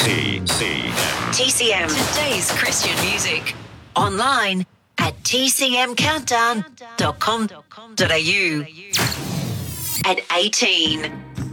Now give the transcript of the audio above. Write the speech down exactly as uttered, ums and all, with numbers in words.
T C M. T C M. Today's Christian music. Online at t c m countdown dot com dot a u. At eighteen.